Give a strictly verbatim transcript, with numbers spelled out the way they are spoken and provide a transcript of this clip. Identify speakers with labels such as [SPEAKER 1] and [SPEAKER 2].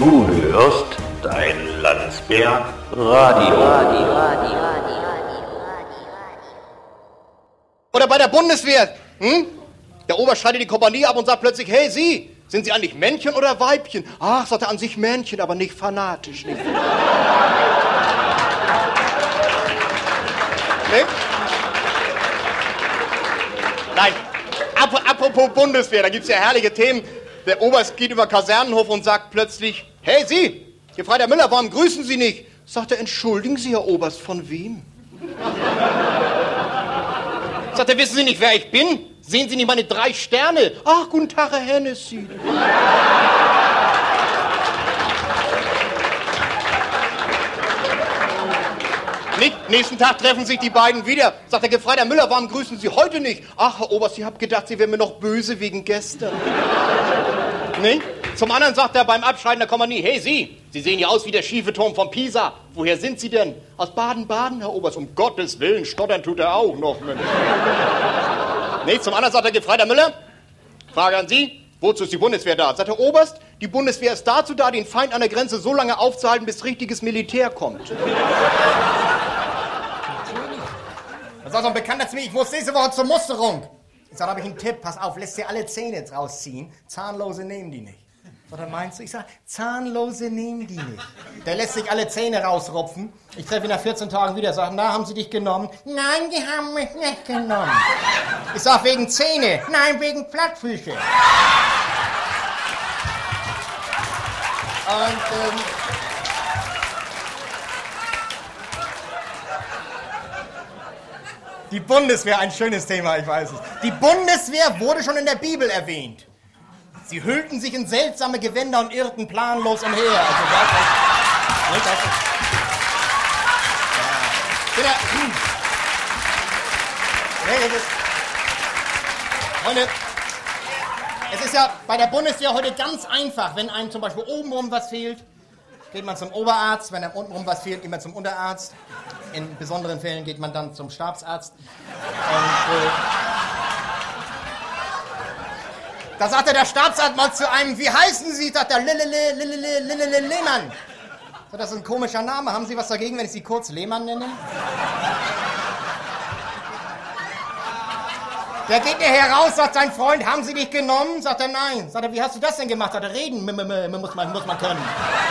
[SPEAKER 1] Du hörst dein Landsberg Radio. Radio, Radio, Radio.
[SPEAKER 2] Oder bei der Bundeswehr, hm? Der Oberst schaltet die Kompanie ab und sagt plötzlich, hey Sie, sind Sie eigentlich Männchen oder Weibchen? Ach, sagt er, an sich Männchen, aber nicht fanatisch. Nicht fanatisch. Nee? Nein, Ap- apropos Bundeswehr, da gibt's ja herrliche Themen. Der Oberst geht über Kasernenhof und sagt plötzlich, hey Sie, Gefreiter Müller, warum grüßen Sie nicht? Sagt er, entschuldigen Sie, Herr Oberst, von wem? Sagt er, wissen Sie nicht, wer ich bin? Sehen Sie nicht meine drei Sterne? Ach, guten Tag, Herr Hennessy. Nicht, nächsten Tag treffen sich die beiden wieder. Sagt der Gefreiter Müller, warum grüßen Sie heute nicht? Ach, Herr Oberst, ich hab gedacht, Sie wären mir noch böse wegen gestern. Nee? Zum anderen sagt er beim Abscheiden der Kompanie, hey Sie, Sie sehen ja aus wie der schiefe Turm von Pisa. Woher sind Sie denn? Aus Baden-Baden, Herr Oberst. Um Gottes Willen, stottern tut er auch noch, Mensch. Nee, zum anderen sagt der Gefreiter Müller, Frage an Sie, wozu ist die Bundeswehr da? Sagt der Oberst, die Bundeswehr ist dazu da, den Feind an der Grenze so lange aufzuhalten, bis richtiges Militär kommt.
[SPEAKER 3] Das ist auch so ein Bekannter zu mir, ich muss nächste Woche zur Musterung. Ich sag, da habe ich einen Tipp, pass auf, lässt dir alle Zähne jetzt rausziehen. Zahnlose nehmen die nicht. Was dann meinst du? Ich sag, Zahnlose nehmen die nicht. Der lässt sich alle Zähne rausrupfen. Ich treffe ihn nach vierzehn Tagen wieder, sag, na, haben sie dich genommen? Nein, die haben mich nicht genommen. Ich sag, wegen Zähne? Nein, wegen Plattfüße. Und, ähm... die Bundeswehr, ein schönes Thema, ich weiß es. Die Bundeswehr wurde schon in der Bibel erwähnt. Sie hüllten sich in seltsame Gewänder und irrten planlos umher. Also das ist, nicht, das ist, ja. Ja. Nee, das ist, Freunde, es ist ja bei der Bundeswehr heute ganz einfach, wenn einem zum Beispiel obenrum was fehlt, geht man zum Oberarzt, wenn einem untenrum was fehlt, geht man zum Unterarzt. In besonderen Fällen geht man dann zum Stabsarzt. Und, äh, da sagte der Stabsarzt mal zu einem, wie heißen Sie? Sagt er, Lillele, Lillele, Lillele, Lehmann. So, das ist ein komischer Name. Haben Sie was dagegen, wenn ich Sie kurz Lehmann nenne? Der geht nachher raus, sagt sein Freund, haben Sie dich genommen? Sagt er, nein. Sagt er, wie hast du das denn gemacht? Sagt er, reden muss man, muss man können.